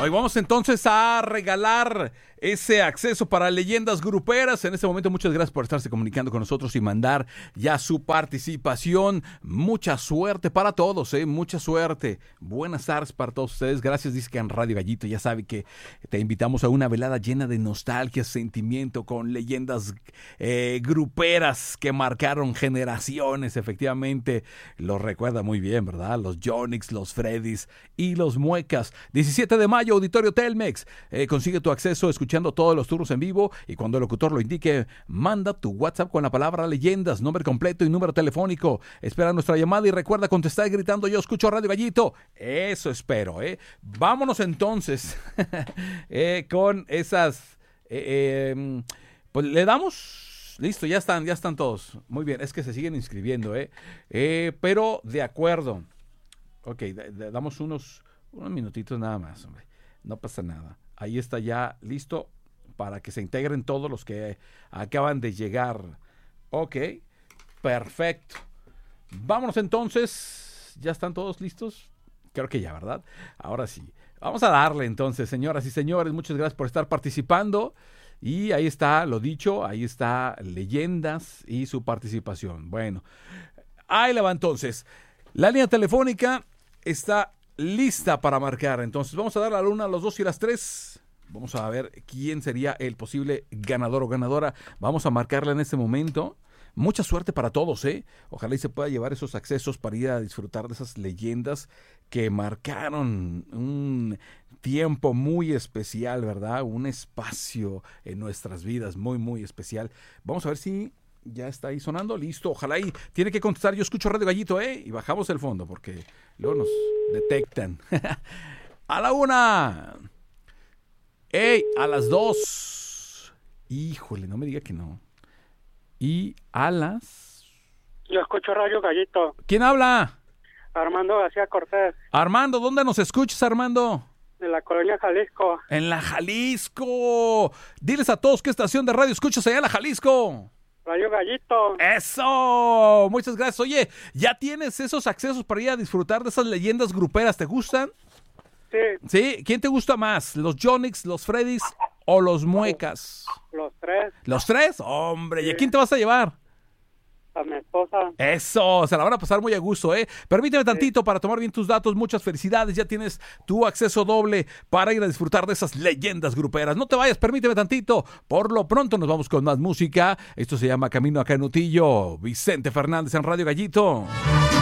Hoy vamos entonces a regalar ese acceso para leyendas gruperas. En este momento, muchas gracias por estarse comunicando con nosotros y mandar ya su participación. Mucha suerte para todos, mucha suerte. Buenas tardes para todos ustedes. Gracias, dice que en Radio Gallito. Ya sabe que te invitamos a una velada llena de nostalgia, sentimiento, con leyendas gruperas que marcaron generaciones. Efectivamente, los recuerda muy bien, ¿verdad? Los Yonix, los Freddys y los Muecas. 17 de mayo, Auditorio Telmex. Consigue tu acceso escuchando todos los turnos en vivo, y cuando el locutor lo indique, manda tu WhatsApp con la palabra leyendas, nombre completo y número telefónico. Espera nuestra llamada y recuerda contestar gritando: yo escucho Radio Gallito. Eso espero, Vámonos entonces con esas pues le damos. Listo, ya están todos. Muy bien, es que se siguen inscribiendo, pero de acuerdo. Ok, damos unos minutitos nada más, hombre. No pasa nada. Ahí está ya listo para que se integren todos los que acaban de llegar. Ok, perfecto. Vámonos entonces. ¿Ya están todos listos? Creo que ya, ¿verdad? Ahora sí. Vamos a darle entonces, señoras y señores. Muchas gracias por estar participando. Y ahí está lo dicho, ahí está Leyendas y su participación. Bueno, ahí le va entonces. La línea telefónica está lista para marcar. Entonces vamos a dar la 1, a los 2 y las 3. Vamos a ver quién sería el posible ganador o ganadora. Vamos a marcarla en este momento. Mucha suerte para todos, Ojalá y se pueda llevar esos accesos para ir a disfrutar de esas leyendas que marcaron un tiempo muy especial, ¿verdad? Un espacio en nuestras vidas muy, muy especial. Vamos a ver si ya está ahí sonando. Listo, ojalá y tiene que contestar. Yo escucho Radio Gallito, y bajamos el fondo porque luego nos detectan. A la 1. A las 2. Híjole, no me diga que no. Y a las... Yo escucho Radio Gallito. ¿Quién habla? Armando García Cortés. Armando, ¿dónde nos escuchas, Armando? De la colonia Jalisco. En la Jalisco. Diles a todos qué estación de radio escuchas allá en la Jalisco. Radio Gallito. ¡Eso! Muchas gracias. Oye, ¿ya tienes esos accesos para ir a disfrutar de esas leyendas gruperas? ¿Te gustan? Sí. ¿Sí? ¿Quién te gusta más? ¿Los Yonix, los Freddys o los Muecas? Los 3. ¿Los 3? Hombre, sí. ¿Y a quién te vas a llevar? A mi esposa. Eso, se la van a pasar muy a gusto, Permíteme tantito para tomar bien tus datos. Muchas felicidades, ya tienes tu acceso doble para ir a disfrutar de esas leyendas gruperas. No te vayas, permíteme tantito. Por lo pronto nos vamos con más música. Esto se llama Camino a Canutillo. Vicente Fernández en Radio Gallito.